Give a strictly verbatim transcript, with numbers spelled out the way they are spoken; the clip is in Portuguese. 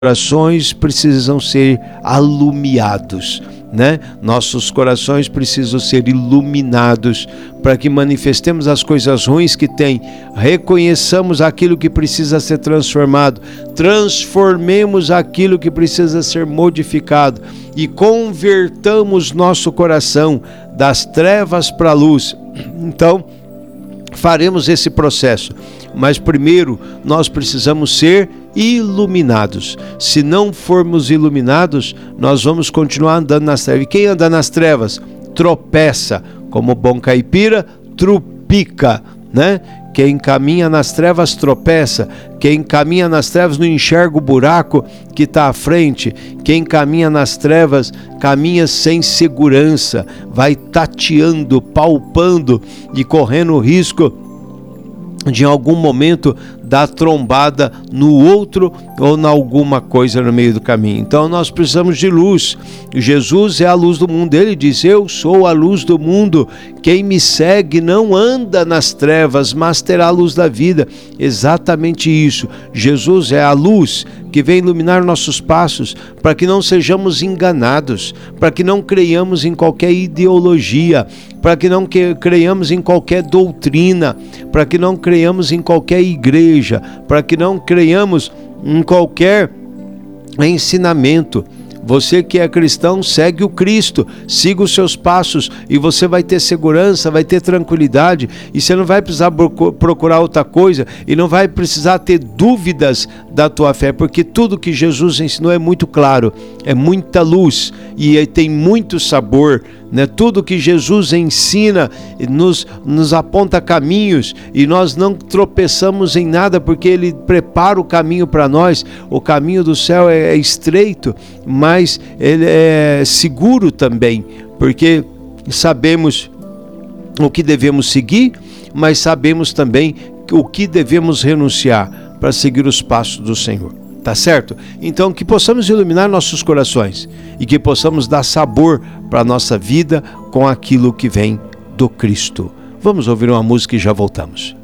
corações precisam ser alumiados, né? Nossos corações precisam ser iluminados para que manifestemos as coisas ruins que tem, reconheçamos aquilo que precisa ser transformado, transformemos aquilo que precisa ser modificado e convertamos nosso coração das trevas para a luz. Então, faremos esse processo, mas primeiro nós precisamos ser iluminados. Se não formos iluminados, nós vamos continuar andando nas trevas. E quem anda nas trevas tropeça, como bom caipira, trupica, né? Quem caminha nas trevas tropeça, quem caminha nas trevas não enxerga o buraco que está à frente, quem caminha nas trevas caminha sem segurança, vai tateando, palpando e correndo o risco de em algum momento dar trombada no outro ou em alguma coisa no meio do caminho. Então nós precisamos de luz. Jesus é a luz do mundo. Ele diz: eu sou a luz do mundo, quem me segue não anda nas trevas, mas terá a luz da vida. Exatamente isso. Jesus é a luz que vem iluminar nossos passos, para que não sejamos enganados, para que não creiamos em qualquer ideologia, para que não que, creiamos em qualquer doutrina, para que não creiamos em qualquer igreja, para que não creiamos em qualquer ensinamento. Você que é cristão, segue o Cristo, siga os seus passos e você vai ter segurança, vai ter tranquilidade e você não vai precisar procurar outra coisa e não vai precisar ter dúvidas da tua fé, porque tudo que Jesus ensinou é muito claro, é muita luz e tem muito sabor, né? Tudo que Jesus ensina nos, nos aponta caminhos e nós não tropeçamos em nada, porque Ele prepara o caminho para nós. O caminho do céu é, é estreito, mas ele é seguro também, porque sabemos o que devemos seguir, mas sabemos também o que devemos renunciar para seguir os passos do Senhor. Tá certo? Então, que possamos iluminar nossos corações e que possamos dar sabor para a nossa vida com aquilo que vem do Cristo. Vamos ouvir uma música e já voltamos.